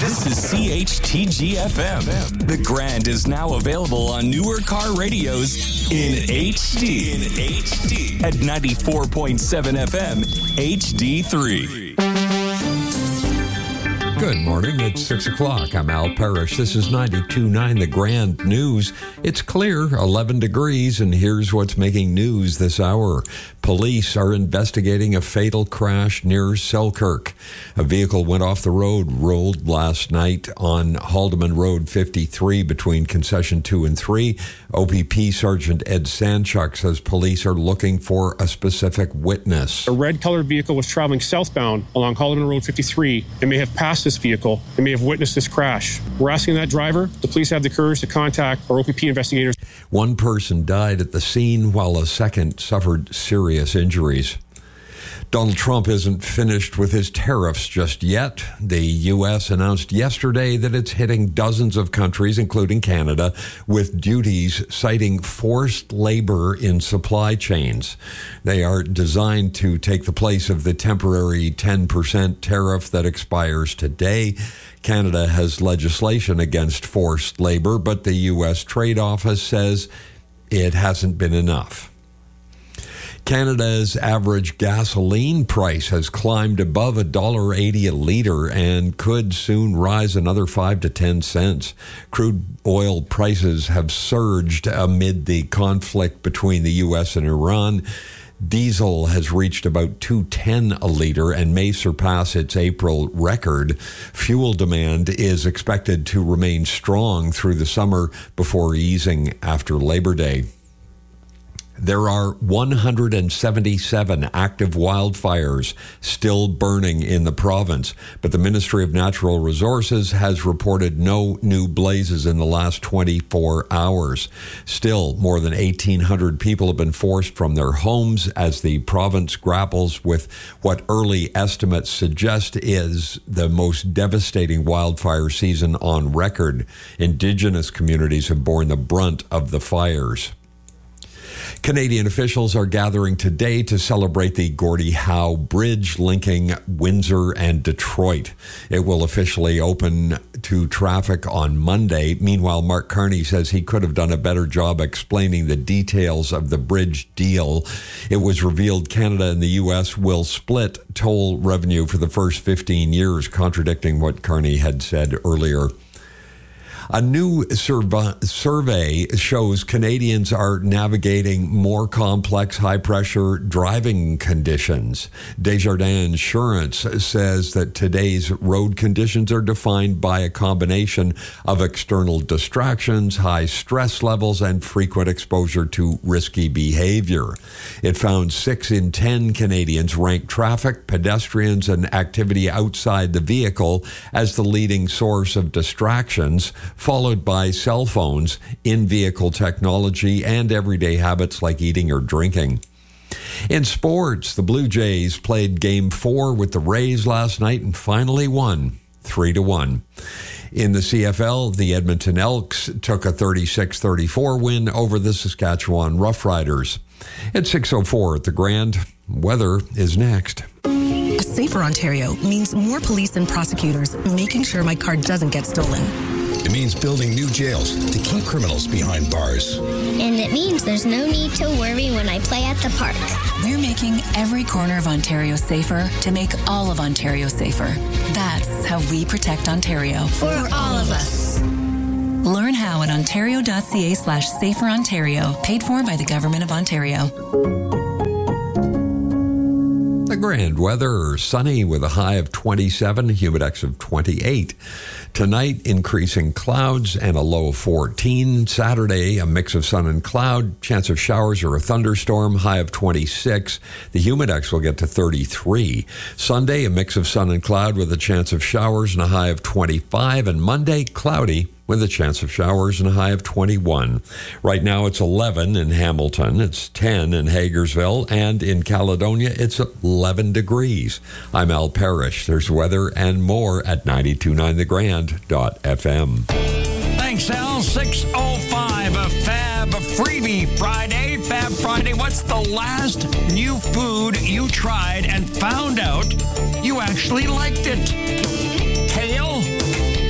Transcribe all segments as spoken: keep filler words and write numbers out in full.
This is C H T G F M. The Grand is now available on newer car radios in H D. In H D. At ninety-four point seven F M, H D three. Good morning. It's six o'clock. I'm Al Parrish. This is ninety-two point nine The Grand News. It's clear, eleven degrees, and here's what's making news this hour. Police are investigating a fatal crash near Selkirk. A vehicle went off the road, rolled last night on Haldeman Road fifty-three between Concession two and three. O P P Sergeant Ed Sanchuk says police are looking for a specific witness. A red-colored vehicle was traveling southbound along Haldeman Road fifty-three and may have passed this vehicle and may have witnessed this crash. We're asking that driver, the police have the courage to contact our O P P investigators. One person died at the scene while a second suffered serious injuries. Donald Trump isn't finished with his tariffs just yet. The U S announced yesterday that it's hitting dozens of countries, including Canada, with duties citing forced labor in supply chains. They are designed to take the place of the temporary ten percent tariff that expires today. Canada has legislation against forced labor, but the U S Trade Office says it hasn't been enough. Canada's average gasoline price has climbed above one dollar eighty a litre and could soon rise another five to ten cents. Crude oil prices have surged amid the conflict between the U S and Iran. Diesel has reached about two ten a litre and may surpass its April record. Fuel demand is expected to remain strong through the summer before easing after Labor Day. There are one hundred seventy-seven active wildfires still burning in the province, but the Ministry of Natural Resources has reported no new blazes in the last twenty-four hours. Still, more than eighteen hundred people have been forced from their homes as the province grapples with what early estimates suggest is the most devastating wildfire season on record. Indigenous communities have borne the brunt of the fires. Canadian officials are gathering today to celebrate the Gordie Howe Bridge linking Windsor and Detroit. It will officially open to traffic on Monday. Meanwhile, Mark Carney says he could have done a better job explaining the details of the bridge deal. It was revealed Canada and the U S will split toll revenue for the first fifteen years, contradicting what Carney had said earlier. A new surv- survey shows Canadians are navigating more complex high-pressure driving conditions. Desjardins Insurance says that today's road conditions are defined by a combination of external distractions, high stress levels, and frequent exposure to risky behavior. It found six in ten Canadians rank traffic, pedestrians, and activity outside the vehicle as the leading source of distractions, followed by cell phones, in-vehicle technology, and everyday habits like eating or drinking. In sports, the Blue Jays played Game four with the Rays last night and finally won three to one. In the C F L, the Edmonton Elks took a thirty-six thirty-four win over the Saskatchewan Roughriders. It's six oh four at the Grand. Weather is next. A safer Ontario means more police and prosecutors making sure my car doesn't get stolen. It means building new jails to keep criminals behind bars. And it means there's no need to worry when I play at the park. We're making every corner of Ontario safer to make all of Ontario safer. That's how we protect Ontario. For all of us. Learn how at ontario.ca slash safer Ontario. Paid for by the Government of Ontario. The Grand weather, sunny with a high of twenty-seven, humidex of twenty-eight. Tonight, increasing clouds and a low of fourteen. Saturday, a mix of sun and cloud, chance of showers or a thunderstorm, high of twenty-six. The humidex will get to thirty-three. Sunday, a mix of sun and cloud with a chance of showers and a high of twenty-five. And Monday, cloudy with a chance of showers and a high of twenty-one. Right now, it's eleven in Hamilton, it's ten in Hagersville, and in Caledonia, it's eleven degrees. I'm Al Parrish. There's weather and more at ninety-two point nine the grand dot f m. Thanks, Al. six oh five, a Fab Freebie Friday. Fab Friday, what's the last new food you tried and found out you actually liked it? Kale?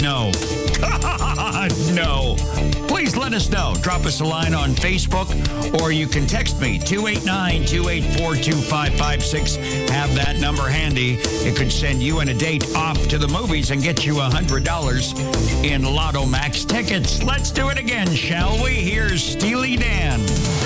no. God, no. Please let us know. Drop us a line on Facebook, or you can text me, two eight nine, two eight four, two five five six. Have that number handy. It could send you and a date off to the movies and get you one hundred dollars in Lotto Max tickets. Let's do it again, shall we? Here's Steely Dan.